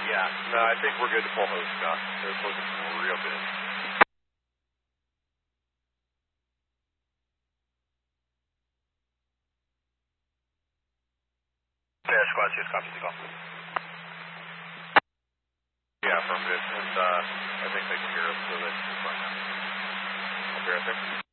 yeah. No, I think we're good to pull host now. They're looking for real good. Squad 6, copy the call. Yeah, affirmative. And I think they can hear us, so that's fine now. Okay, I think.